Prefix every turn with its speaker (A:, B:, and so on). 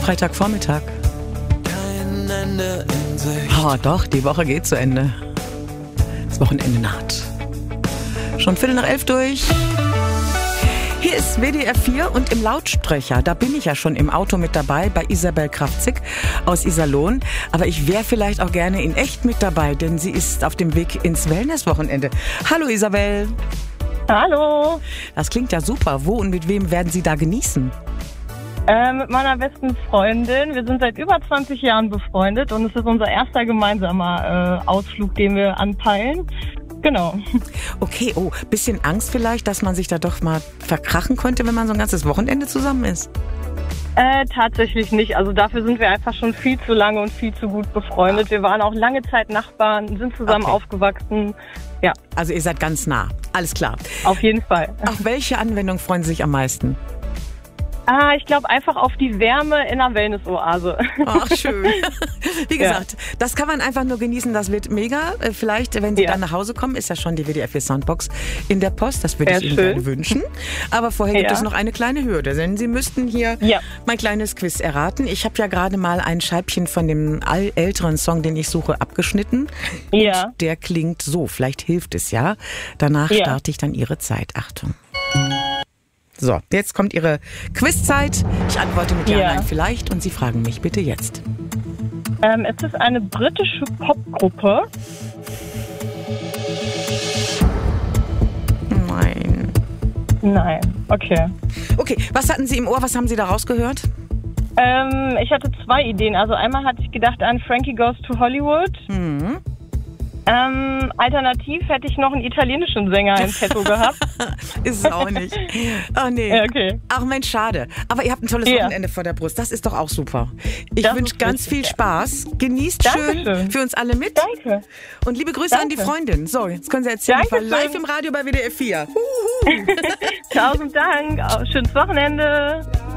A: Freitagvormittag.
B: Kein Ende in Sicht.
A: Oh, doch, die Woche geht zu Ende. Das Wochenende naht. Schon 10:45 durch. Hier ist WDR 4 und im Lautsprecher, da bin ich ja schon im Auto mit dabei, bei Isabel Kraftzig aus Iserlohn. Aber ich wäre vielleicht auch gerne in echt mit dabei, denn sie ist auf dem Weg ins Wellnesswochenende. Hallo Isabel.
C: Hallo.
A: Das klingt ja super. Wo und mit wem werden Sie da genießen?
C: Mit meiner besten Freundin. Wir sind seit über 20 Jahren befreundet und es ist unser erster gemeinsamer Ausflug, den wir anpeilen. Genau.
A: Okay, bisschen Angst vielleicht, dass man sich da doch mal verkrachen könnte, wenn man so ein ganzes Wochenende zusammen ist?
C: Tatsächlich nicht. Also dafür sind wir einfach schon viel zu lange und viel zu gut befreundet. Wir waren auch lange Zeit Nachbarn, sind zusammen aufgewachsen. Ja.
A: Also ihr seid ganz nah. Alles klar.
C: Auf jeden Fall.
A: Auf welche Anwendung freuen Sie sich am meisten?
C: Ich glaube einfach auf die Wärme in einer Wellness-Oase.
A: Ach, schön. Wie gesagt, das kann man einfach nur genießen, das wird mega. Vielleicht, wenn Sie dann nach Hause kommen, ist ja schon die WDR 4 Soundbox in der Post. Das würde ich Ihnen gerne wünschen. Aber vorher gibt es noch eine kleine Hürde, denn Sie müssten hier mein kleines Quiz erraten. Ich habe ja gerade mal ein Scheibchen von dem älteren Song, den ich suche, abgeschnitten.
C: Ja.
A: Und der klingt so, vielleicht hilft es ja. Danach starte ich dann Ihre Zeit. Achtung. So, jetzt kommt Ihre Quizzeit. Ich antworte mit Ja, Nein, vielleicht und Sie fragen mich bitte jetzt.
C: Es ist eine britische Popgruppe. Nein, okay.
A: Okay, was hatten Sie im Ohr? Was haben Sie da rausgehört?
C: Ich hatte 2 Ideen. Also einmal hatte ich gedacht an Frankie Goes to Hollywood.
A: Mhm.
C: Alternativ hätte ich noch einen italienischen Sänger im Petto gehabt.
A: Ist es auch nicht. Oh nee.
C: Okay.
A: Ach Mensch, schade. Aber ihr habt ein tolles Wochenende vor der Brust. Das ist doch auch super. Ich wünsche ganz viel Spaß. Genießt schön für uns alle mit.
C: Danke.
A: Und liebe Grüße an die Freundin. So, jetzt können Sie erzählen, ich war live im Radio bei WDR 4.
C: 1000 Dank. Schönes Wochenende.